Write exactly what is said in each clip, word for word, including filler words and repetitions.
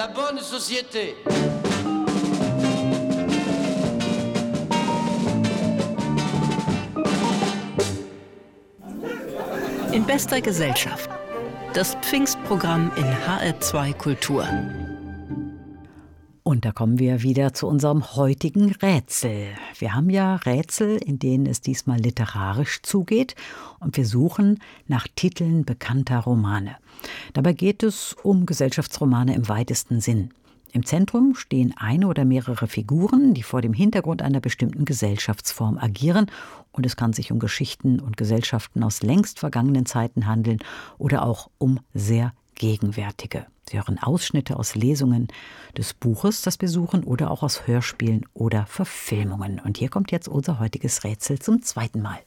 la bonne société. In bester Gesellschaft. Das Pfingstprogramm in H R zwei Kultur. Und da kommen wir wieder zu unserem heutigen Rätsel. Wir haben ja Rätsel, in denen es diesmal literarisch zugeht. Und wir suchen nach Titeln bekannter Romane. Dabei geht es um Gesellschaftsromane im weitesten Sinn. Im Zentrum stehen eine oder mehrere Figuren, die vor dem Hintergrund einer bestimmten Gesellschaftsform agieren. Und es kann sich um Geschichten und Gesellschaften aus längst vergangenen Zeiten handeln oder auch um sehr gegenwärtige. Sie hören Ausschnitte aus Lesungen des Buches, das wir suchen, oder auch aus Hörspielen oder Verfilmungen. Und hier kommt jetzt unser heutiges Rätsel zum zweiten Mal.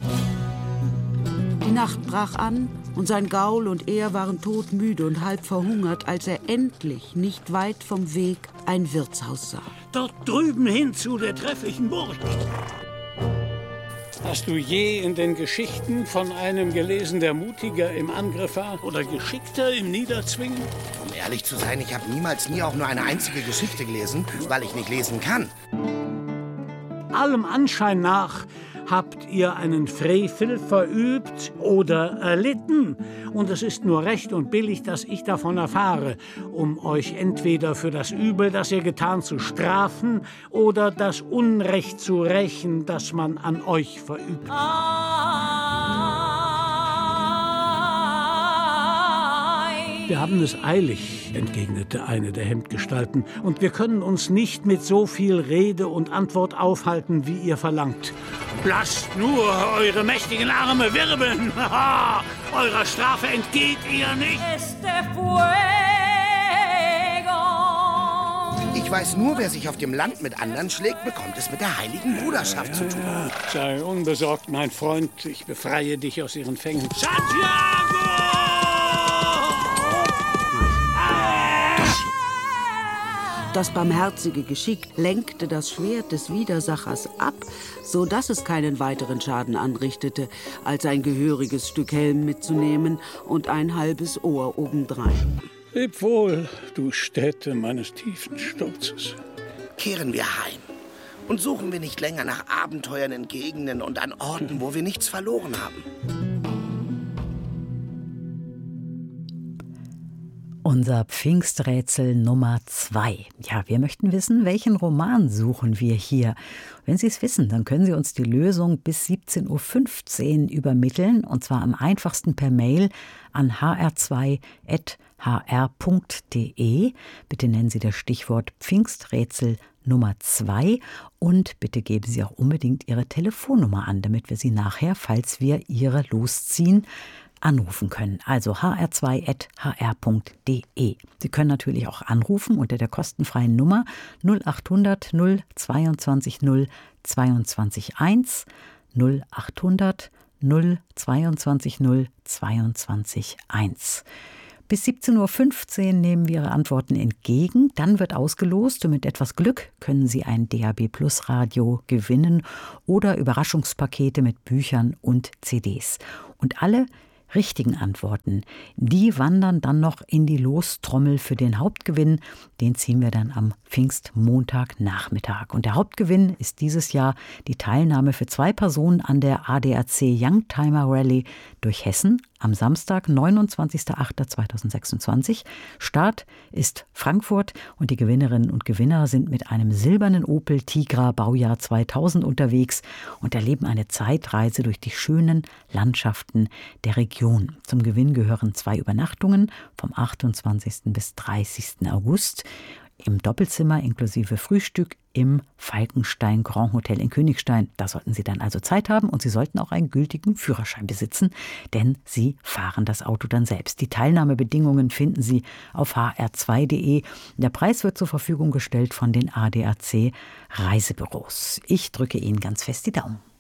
Die Nacht brach an und sein Gaul und er waren todmüde und halb verhungert, als er endlich nicht weit vom Weg ein Wirtshaus sah. Dort drüben hin zu der trefflichen Burg. Hast du je in den Geschichten von einem gelesen, der mutiger im Angriff war oder geschickter im Niederzwingen? Um ehrlich zu sein, ich habe niemals nie auch nur eine einzige Geschichte gelesen, weil ich nicht lesen kann. Allem Anschein nach habt ihr einen Frevel verübt oder erlitten. Und es ist nur recht und billig, dass ich davon erfahre, um euch entweder für das Übel, das ihr getan, zu strafen oder das Unrecht zu rächen, das man an euch verübt. Wir haben es eilig, entgegnete eine der Hemdgestalten, und wir können uns nicht mit so viel Rede und Antwort aufhalten, wie ihr verlangt. Lasst nur eure mächtigen Arme wirbeln! Eurer Strafe entgeht ihr nicht! Ich weiß nur, wer sich auf dem Land mit anderen schlägt, bekommt es mit der heiligen Bruderschaft zu tun. Sei unbesorgt, mein Freund, ich befreie dich aus ihren Fängen. Santiago! Das barmherzige Geschick lenkte das Schwert des Widersachers ab, so dass es keinen weiteren Schaden anrichtete, als ein gehöriges Stück Helm mitzunehmen und ein halbes Ohr obendrein. Leb wohl, du Stätte meines tiefen Sturzes. Kehren wir heim und suchen wir nicht länger nach Abenteuern in Gegenden und an Orten, wo wir nichts verloren haben. Unser Pfingsträtsel Nummer zwei. Ja, wir möchten wissen, welchen Roman suchen wir hier? Wenn Sie es wissen, dann können Sie uns die Lösung bis siebzehn Uhr fünfzehn übermitteln, und zwar am einfachsten per Mail an h r zwei at h r punkt d e. Bitte nennen Sie das Stichwort Pfingsträtsel Nummer zwei und bitte geben Sie auch unbedingt Ihre Telefonnummer an, damit wir Sie nachher, falls wir Ihre losziehen, anrufen können. Also h r zwei at h r punkt d e. Sie können natürlich auch anrufen unter der kostenfreien Nummer null acht hundert null zweiundzwanzig null zweiundzwanzig eins, null acht hundert null zweiundzwanzig null zweiundzwanzig eins. Bis siebzehn Uhr fünfzehn nehmen wir Ihre Antworten entgegen. Dann wird ausgelost und mit etwas Glück können Sie ein D A B Plus Radio gewinnen oder Überraschungspakete mit Büchern und C Ds. Und alle richtigen Antworten, die wandern dann noch in die Lostrommel für den Hauptgewinn. Den ziehen wir dann am Pfingstmontagnachmittag. Und der Hauptgewinn ist dieses Jahr die Teilnahme für zwei Personen an der A D A C Youngtimer Rally durch Hessen am Samstag, neunundzwanzigster achter zweitausendsechsundzwanzig. Start ist Frankfurt und die Gewinnerinnen und Gewinner sind mit einem silbernen Opel Tigra Baujahr zweitausend unterwegs und erleben eine Zeitreise durch die schönen Landschaften der Region. Zum Gewinn gehören zwei Übernachtungen vom achtundzwanzigsten bis dreißigsten August im Doppelzimmer inklusive Frühstück im Falkenstein Grand Hotel in Königstein. Da sollten Sie dann also Zeit haben und Sie sollten auch einen gültigen Führerschein besitzen, denn Sie fahren das Auto dann selbst. Die Teilnahmebedingungen finden Sie auf h r zwei punkt d e. Der Preis wird zur Verfügung gestellt von den A D A C Reisebüros. Ich drücke Ihnen ganz fest die Daumen.